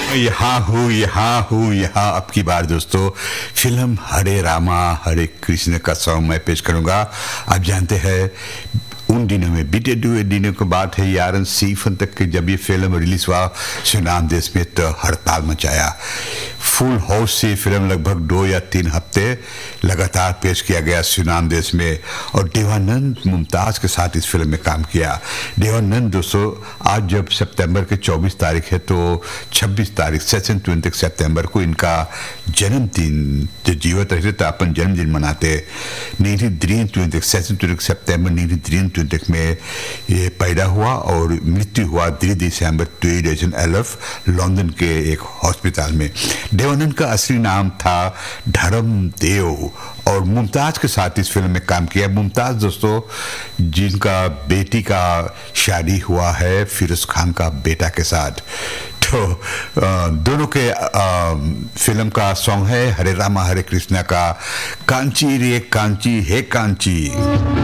यहाँ हूँ यहाँ अब की बार दोस्तों फिल्म हरे रामा हरे कृष्ण का सॉन्ग मैं पेश करूंगा। आप जानते हैं उन दिनों में बीते हुए दिनों की बात है यारन सीफन तक के जब ये फिल्म रिलीज हुआ सुनाम देश में तो हड़ताल मचाया। फुल हाउस से फिल्म लगभग 2 या 3 हफ्ते लगातार पेश किया गया सुनाम देश में और देवानंद मुमताज के साथ इस फिल्म में काम किया। देवानंद दोस्तों आज जब सितंबर के 24 तारीख है तो 26 तारीख 26 सितंबर को इनका जन्मदिन जो जीवित रहते तो अपन जन्मदिन मनाते 26 सितंबर 1923 में ये पैदा हुआ और मृत्यु हुआ 3 दिसंबर 2011 लंदन के एक हॉस्पिटल में। देवानंद का असली नाम था धर्मदेव और मुमताज के साथ इस फिल्म में काम किया। मुमताज दोस्तों जिनका बेटी का शादी हुआ है फिरोज खान का बेटा के साथ। तो दोनों के फिल्म का सॉन्ग है हरे रामा हरे कृष्णा का कांची रे कांची हे कांची।